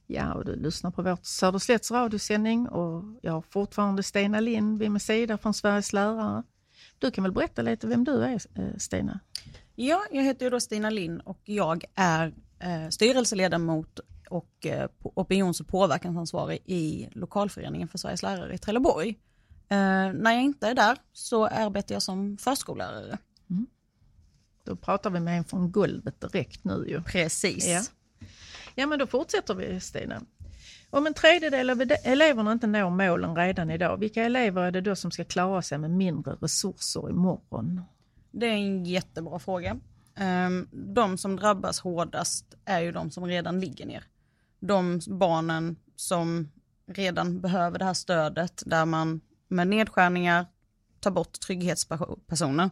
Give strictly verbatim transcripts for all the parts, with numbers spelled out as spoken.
Ja, och du lyssnar på vårt Söderslätts radiosändning och jag har fortfarande Stina Lind vid min sida från Sveriges lärare. Du kan väl berätta lite vem du är, Stina? Ja, jag heter ju då Stina Lind och jag är eh, styrelseledamot och eh, opinions- och påverkansansvarig i lokalföreningen för Sveriges lärare i Trelleborg. Eh, när jag inte är där så arbetar jag som förskollärare. Mm. Då pratar vi med en från golvet direkt nu ju. Precis. Ja. Ja, men då fortsätter vi, Stina. Om en tredjedel av eleverna inte når målen redan idag, vilka elever är det då som ska klara sig med mindre resurser imorgon? Det är en jättebra fråga. De som drabbas hårdast är ju de som redan ligger ner. De barnen som redan behöver det här stödet, där man med nedskärningar tar bort trygghetspersoner.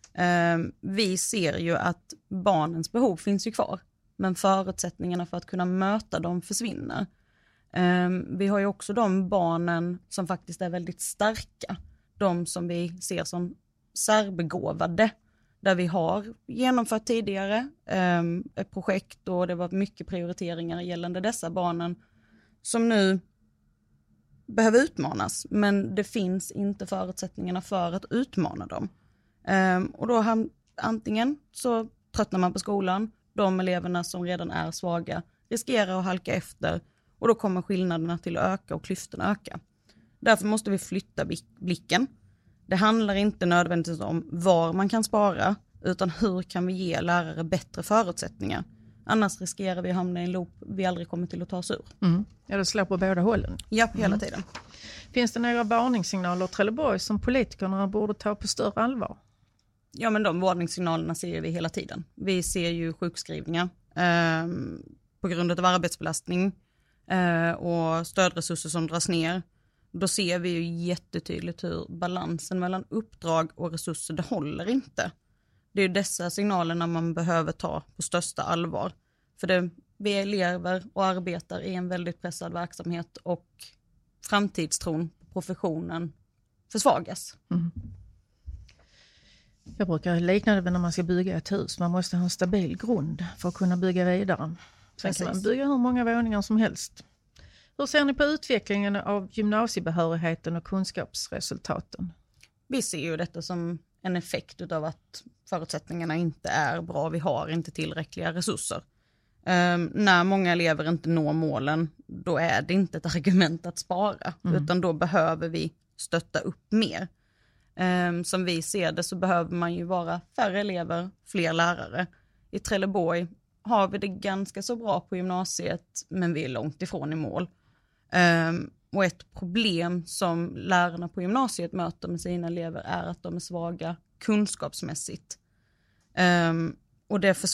Vi ser ju att barnens behov finns ju kvar, men förutsättningarna för att kunna möta dem försvinner. Vi har ju också de barnen som faktiskt är väldigt starka. De som vi ser som särbegåvade. Där vi har genomfört tidigare ett projekt och det var mycket prioriteringar gällande dessa barnen som nu behöver utmanas. Men det finns inte förutsättningarna för att utmana dem. Och då antingen så tröttnar man på skolan. De eleverna som redan är svaga riskerar att halka efter. Och då kommer skillnaderna till att öka och klyftorna öka. Därför måste vi flytta blicken. Det handlar inte nödvändigtvis om var man kan spara, utan hur kan vi ge lärare bättre förutsättningar. Annars riskerar vi att hamna i en loop vi aldrig kommer till att ta oss ur. Mm. Ja, det slår på båda hållen. Ja, hela mm. tiden. Finns det några varningssignaler i Trelleborg som politikerna borde ta på större allvar? Ja, men de varningssignalerna ser vi hela tiden. Vi ser ju sjukskrivningar eh, på grund av arbetsbelastning eh, och stödresurser som dras ner. Då ser vi ju jättetydligt hur balansen mellan uppdrag och resurser, det håller inte. Det är ju dessa signalerna man behöver ta på största allvar. För det, vi elever och arbetar i en väldigt pressad verksamhet och framtidstron på professionen försvagas. Mm. Jag brukar likna det när man ska bygga ett hus. Man måste ha en stabil grund för att kunna bygga vidare. Sen kan man bygga hur många våningar som helst. Hur ser ni på utvecklingen av gymnasiebehörigheten och kunskapsresultaten? Vi ser ju detta som en effekt av att förutsättningarna inte är bra. Vi har inte tillräckliga resurser. Um, när många elever inte når målen, då är det inte ett argument att spara. Mm. Utan då behöver vi stötta upp mer. Um, som vi ser det så behöver man ju vara färre elever, fler lärare. I Trelleborg har vi det ganska så bra på gymnasiet, men vi är långt ifrån i mål. Um, och ett problem som lärarna på gymnasiet möter med sina elever är att de är svaga kunskapsmässigt. Um, och det